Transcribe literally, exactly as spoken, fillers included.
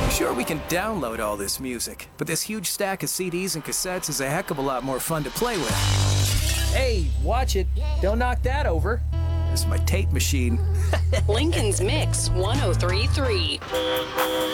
Sure, we can download all this music, but this huge stack of C Ds and cassettes is a heck of a lot more fun to play with. Hey, watch it. Don't knock that over. This is my tape machine. Lincoln's Mix one oh three point three.